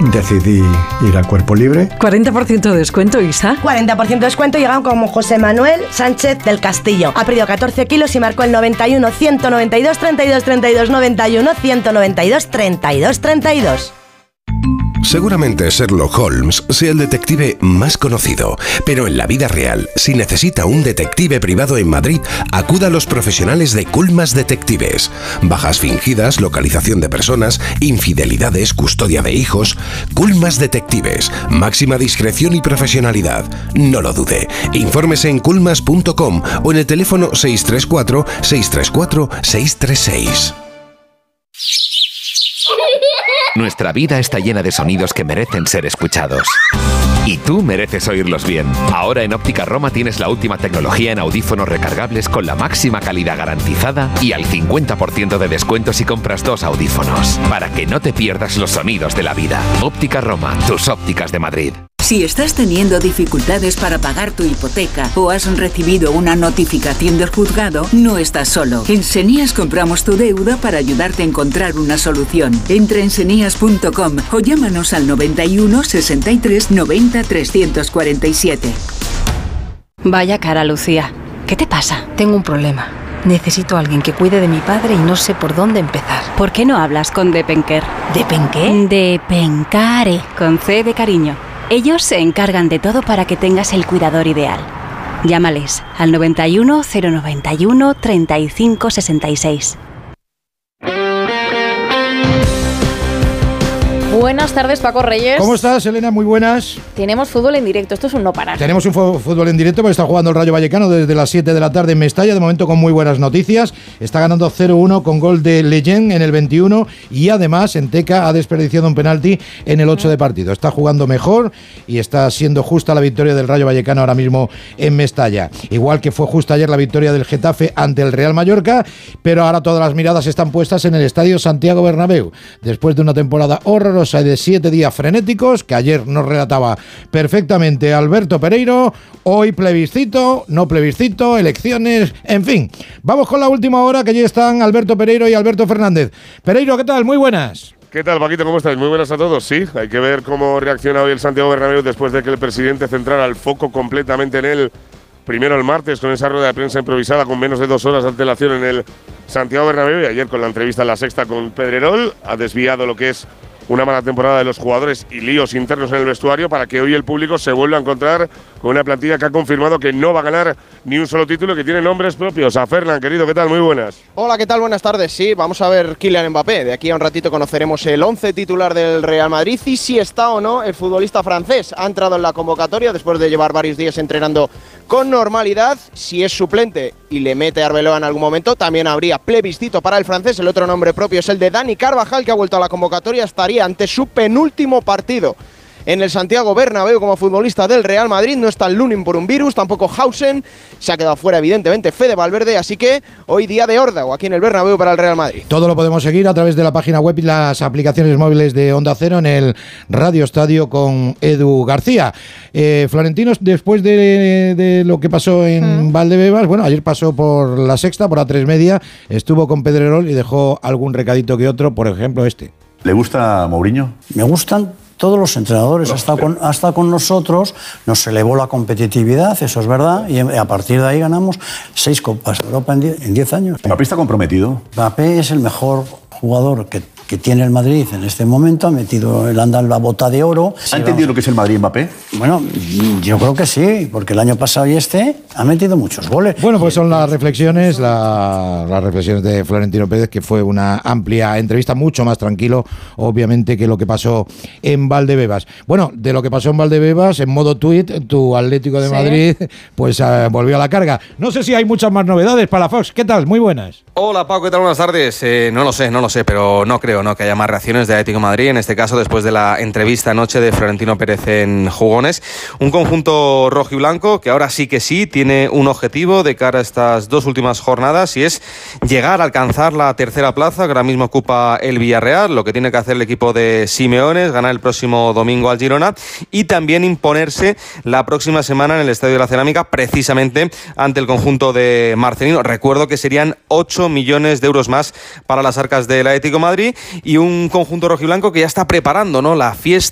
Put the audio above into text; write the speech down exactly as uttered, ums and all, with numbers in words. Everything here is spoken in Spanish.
decidí ir a Cuerpo Libre. cuarenta por ciento de descuento, Isa. cuarenta por ciento de descuento, llegaron como José Manuel Sánchez del Castillo. Ha perdido catorce kilos y marcó el noventa y uno, ciento noventa y dos, treinta y dos, treinta y dos, noventa y uno, ciento noventa y dos, treinta y dos, treinta y dos. Seguramente Sherlock Holmes sea el detective más conocido, pero en la vida real, si necesita un detective privado en Madrid, acuda a los profesionales de Culmas Detectives. Bajas fingidas, localización de personas, infidelidades, custodia de hijos. Culmas Detectives, máxima discreción y profesionalidad. No lo dude. Infórmese en culmas punto com o en el teléfono seis tres cuatro, seis tres cuatro, seis tres seis. Nuestra vida está llena de sonidos que merecen ser escuchados. Y tú mereces oírlos bien. Ahora en Óptica Roma tienes la última tecnología en audífonos recargables con la máxima calidad garantizada y al cincuenta por ciento de descuento si compras dos audífonos. Para que no te pierdas los sonidos de la vida. Óptica Roma, tus ópticas de Madrid. Si estás teniendo dificultades para pagar tu hipoteca o has recibido una notificación del juzgado, no estás solo. En Senías compramos tu deuda para ayudarte a encontrar una solución. Entra en senías punto com o llámanos al noventa y uno, sesenta y tres, noventa, trescientos cuarenta y siete. Vaya cara, Lucía. ¿Qué te pasa? Tengo un problema. Necesito a alguien que cuide de mi padre y no sé por dónde empezar. ¿Por qué no hablas con Depenker? ¿Depenqué? Depencare, con C de cariño. Ellos se encargan de todo para que tengas el cuidador ideal. Llámales al noventa y uno, cero noventa y uno, treinta y cinco, sesenta y seis. Buenas tardes, Paco Reyes. ¿Cómo estás, Elena? Muy buenas. Tenemos fútbol en directo, esto es un no parar. Tenemos un fútbol en directo porque está jugando el Rayo Vallecano desde las siete de la tarde en Mestalla, de momento con muy buenas noticias. Está ganando cero uno con gol de Leyen en el veintiuno y además Enteca ha desperdiciado un penalti en el ocho de partido. Está jugando mejor y está siendo justa la victoria del Rayo Vallecano ahora mismo en Mestalla. Igual que fue justa ayer la victoria del Getafe ante el Real Mallorca, pero ahora todas las miradas están puestas en el Estadio Santiago Bernabéu. Después de una temporada horrorosa de siete días frenéticos, que ayer nos relataba perfectamente Alberto Pereiro, hoy plebiscito, no plebiscito, elecciones, en fin. Vamos con la última hora, que allí están Alberto Pereiro y Alberto Fernández. Pereiro, ¿qué tal? Muy buenas. ¿Qué tal, Paquito? ¿Cómo estáis? Muy buenas a todos. Sí, hay que ver cómo reacciona hoy el Santiago Bernabéu después de que el presidente centrara el foco completamente en él. Primero el martes con esa rueda de prensa improvisada con menos de dos horas de antelación en el Santiago Bernabéu y ayer con la entrevista en La Sexta con Pedrerol. Ha desviado lo que es una mala temporada de los jugadores y líos internos en el vestuario para que hoy el público se vuelva a encontrar con una plantilla que ha confirmado que no va a ganar ni un solo título y que tiene nombres propios. A Fernan, querido, ¿qué tal? Muy buenas. Hola, ¿qué tal? Buenas tardes. Sí, vamos a ver Kylian Mbappé. De aquí a un ratito conoceremos el once titular del Real Madrid y si está o no el futbolista francés. Ha entrado en la convocatoria después de llevar varios días entrenando con normalidad. Si es suplente y le mete a Arbeloa en algún momento, también habría plebiscito para el francés. El otro nombre propio es el de Dani Carvajal, que ha vuelto a la convocatoria. Estaría ante su penúltimo partido en el Santiago Bernabéu como futbolista del Real Madrid. No está Lunin por un virus, tampoco Hausen, se ha quedado fuera evidentemente Fede Valverde, así que hoy día de órdago aquí en el Bernabéu para el Real Madrid. Todo lo podemos seguir a través de la página web y las aplicaciones móviles de Onda Cero en el Radio Estadio con Edu García. Eh, Florentino, después de, de lo que pasó en mm. Valdebebas, bueno, ayer pasó por La Sexta, por A tres Media, estuvo con Pedrerol y dejó algún recadito que otro, por ejemplo este. ¿Le gusta Mourinho? Me gustan todos los entrenadores, ha estado, con, ha estado con nosotros, nos elevó la competitividad, eso es verdad, y a partir de ahí ganamos seis Copas de Europa en diez años. ¿Mbappé está comprometido? Mbappé es el mejor jugador que, que tiene el Madrid en este momento, ha metido el anda en la bota de oro. ¿Ha entendido lo que es el Madrid, Mbappé? Bueno, yo creo que sí, porque el año pasado y este ha metido muchos goles. Bueno, pues son las reflexiones, la, las reflexiones de Florentino Pérez, que fue una amplia entrevista, mucho más tranquilo, obviamente, que lo que pasó en Valdebebas. Bueno, de lo que pasó en Valdebebas, en modo tuit, tu Atlético de ¿Sí? Madrid, pues uh, volvió a la carga. No sé si hay muchas más novedades para Fox. ¿Qué tal? Muy buenas. Hola, Paco, ¿qué tal? Buenas tardes. Eh, no lo sé, no lo sé, pero no creo no que haya más reacciones de Atlético de Madrid, en este caso después de la entrevista anoche de Florentino Pérez en Jugones. Un conjunto rojo y blanco que ahora sí que sí tiene un objetivo de cara a estas dos últimas jornadas y es llegar a alcanzar la tercera plaza que ahora mismo ocupa el Villarreal. Lo que tiene que hacer el equipo de Simeone es ganar el próximo domingo al Girona y también imponerse la próxima semana en el Estadio de la Cerámica, precisamente ante el conjunto de Marcelino. Recuerdo que serían ocho millones de euros más para las arcas del Atlético de Madrid y un conjunto rojiblanco que ya está preparando, ¿no?, la fiesta